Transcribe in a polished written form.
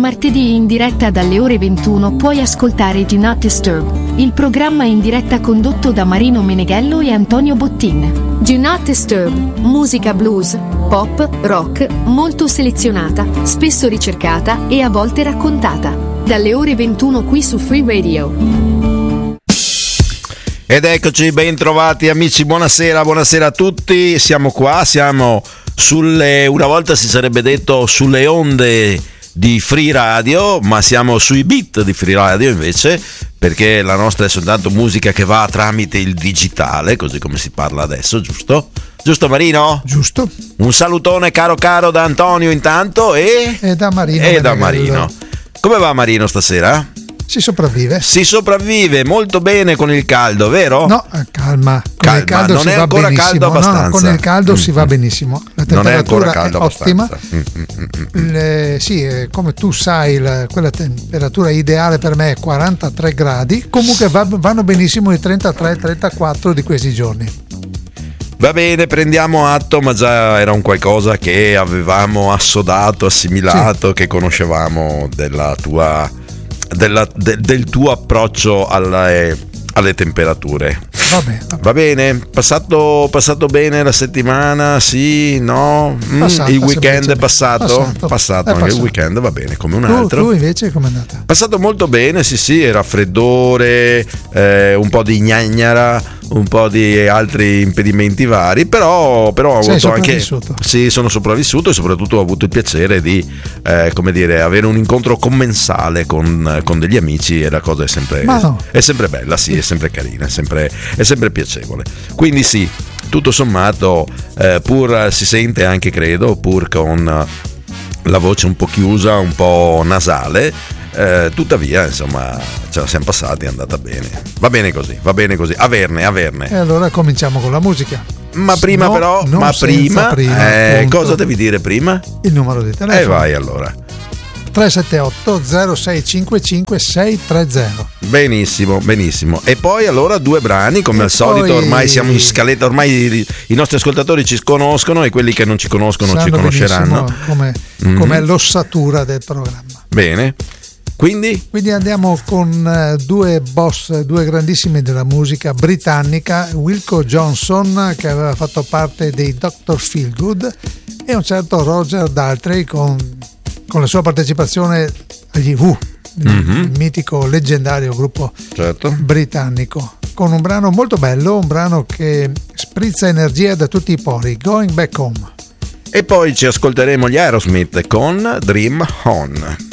martedì in diretta dalle ore 21 puoi ascoltare Do Not Disturb, il programma in diretta condotto da Marino Meneghello e Antonio Bottin. Do Not Disturb, musica blues, pop, rock, molto selezionata, spesso ricercata e a volte raccontata. Dalle ore 21 qui su Free Radio. Ed eccoci, ben trovati amici, buonasera a tutti. Siamo qua, siamo sulle, una volta si sarebbe detto sulle onde di Free Radio, ma siamo sui beat di Free Radio invece, perché la nostra è soltanto musica che va tramite il digitale, così come si parla adesso, giusto? Giusto Marino? Giusto. Un salutone caro da Antonio intanto e da Marino. E da Marino. Come va Marino stasera? Si sopravvive molto bene con il caldo, vero? No, calma. Con il caldo non si è va ancora benissimo. caldo abbastanza. No, con il caldo si va benissimo. La non è ancora temperatura caldo è ottima. Sì, come tu sai, quella temperatura ideale per me è 43 gradi. Comunque vanno benissimo i 33-34 di questi giorni. Va bene, prendiamo atto, ma già era un qualcosa che avevamo assodato, assimilato, sì, che conoscevamo della tua del tuo approccio alle temperature. Va bene. Passato bene la settimana, sì, no? Il weekend è passato anche il weekend, va bene come un altro. Tu invece com'è andata? Passato molto bene, sì, raffreddore, un po' di gnagnara, un po' di altri impedimenti vari, però ho avuto anche, sì, sono sopravvissuto e soprattutto ho avuto il piacere di avere un incontro commensale con degli amici, e la cosa è sempre bella, sì, è sempre carina, è sempre piacevole. Quindi sì, tutto sommato, pur si sente anche, credo, pur con la voce un po' chiusa, un po' nasale, tuttavia insomma ce la siamo passati, è andata bene. Va bene così, averne. E allora cominciamo con la musica. Ma prima cosa devi dire prima? Il numero di telefono. E vai allora. 378 0655 630. Benissimo. E poi allora due brani, come al solito, ormai siamo in scaletta, ormai i nostri ascoltatori ci conoscono e quelli che non ci conoscono ci conosceranno. Come l'ossatura del programma. Bene. Quindi andiamo con due grandissimi della musica britannica, Wilco Johnson, che aveva fatto parte dei Dr. Feelgood, e un certo Roger Daltrey con la sua partecipazione agli Who, il mitico, leggendario gruppo britannico, con un brano molto bello, un brano che sprizza energia da tutti i pori, Going Back Home. E poi ci ascolteremo gli Aerosmith con Dream On.